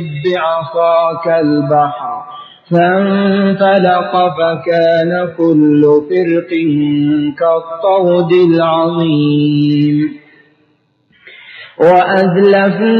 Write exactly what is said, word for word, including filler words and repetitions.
بعصاك البحر فانفلق فكان كل فرق كالطود العظيم. وأزلفنا